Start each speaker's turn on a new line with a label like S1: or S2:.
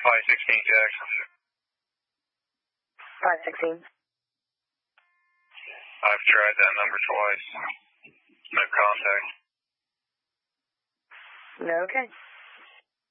S1: 516 Jackson.
S2: 516.
S1: I've tried that number twice. No contact.
S2: Okay.